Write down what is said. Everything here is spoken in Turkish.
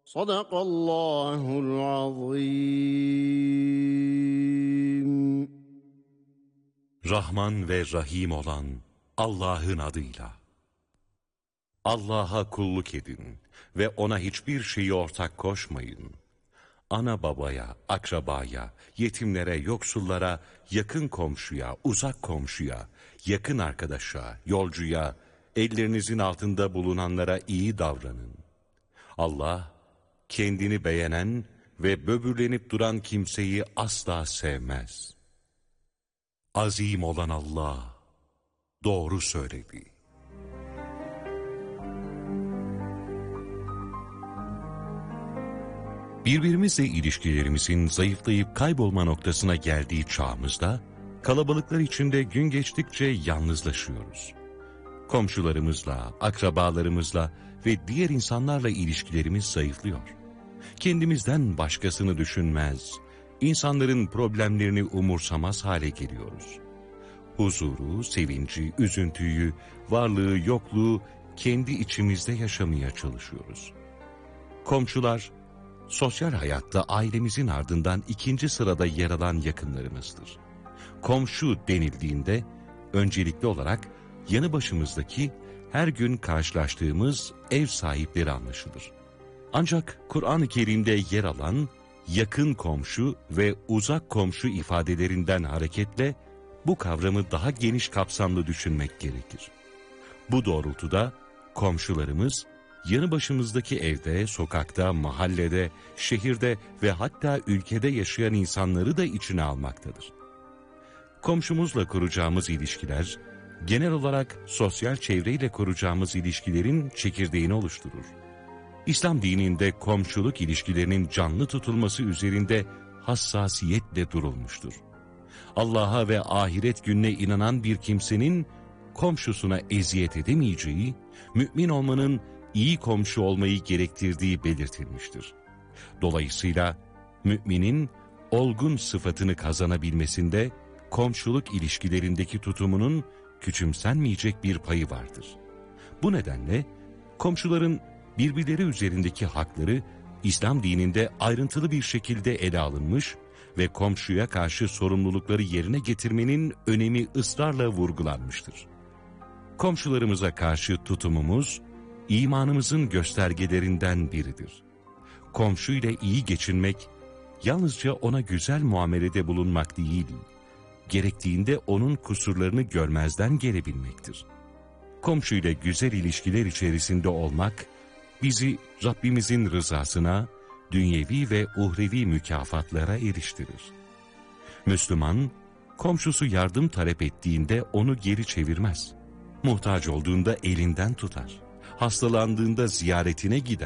Sadakallahul azim. Rahman ve Rahim olan Allah'ın adıyla. Allah'a kulluk edin ve ona hiçbir şeyi ortak koşmayın. Ana babaya, akrabaya, yetimlere, yoksullara, yakın komşuya, uzak komşuya, yakın arkadaşa, yolcuya, ellerinizin altında bulunanlara iyi davranın. Allah, kendini beğenen ve böbürlenip duran kimseyi asla sevmez. Azim olan Allah doğru söyledi. Birbirimizle ilişkilerimizin zayıflayıp kaybolma noktasına geldiği çağımızda, kalabalıklar içinde gün geçtikçe yalnızlaşıyoruz. Komşularımızla, akrabalarımızla ve diğer insanlarla ilişkilerimiz zayıflıyor. Kendimizden başkasını düşünmez, insanların problemlerini umursamaz hale geliyoruz. Huzuru, sevinci, üzüntüyü, varlığı, yokluğu kendi içimizde yaşamaya çalışıyoruz. Komşular, sosyal hayatta ailemizin ardından ikinci sırada yer alan yakınlarımızdır. Komşu denildiğinde öncelikli olarak yanı başımızdaki her gün karşılaştığımız ev sahipleri anlaşılır. Ancak Kur'an-ı Kerim'de yer alan yakın komşu ve uzak komşu ifadelerinden hareketle bu kavramı daha geniş kapsamlı düşünmek gerekir. Bu doğrultuda komşularımız yanı başımızdaki evde, sokakta, mahallede, şehirde ve hatta ülkede yaşayan insanları da içine almaktadır. Komşumuzla kuracağımız ilişkiler, genel olarak sosyal çevreyle kuracağımız ilişkilerin çekirdeğini oluşturur. İslam dininde komşuluk ilişkilerinin canlı tutulması üzerinde hassasiyetle durulmuştur. Allah'a ve ahiret gününe inanan bir kimsenin komşusuna eziyet edemeyeceği, mümin olmanın iyi komşu olmayı gerektirdiği belirtilmiştir. Dolayısıyla müminin olgun sıfatını kazanabilmesinde komşuluk ilişkilerindeki tutumunun küçümsenmeyecek bir payı vardır. Bu nedenle komşuların birbirleri üzerindeki hakları İslam dininde ayrıntılı bir şekilde ele alınmış ve komşuya karşı sorumlulukları yerine getirmenin önemi ısrarla vurgulanmıştır. Komşularımıza karşı tutumumuz, imanımızın göstergelerinden biridir. Komşuyla iyi geçinmek, yalnızca ona güzel muamelede bulunmak değil, gerektiğinde onun kusurlarını görmezden gelebilmektir. Komşuyla güzel ilişkiler içerisinde olmak, bizi Rabbimizin rızasına, dünyevi ve uhrevi mükafatlara eriştirir. Müslüman, komşusu yardım talep ettiğinde onu geri çevirmez. Muhtaç olduğunda elinden tutar. Hastalandığında ziyaretine gider.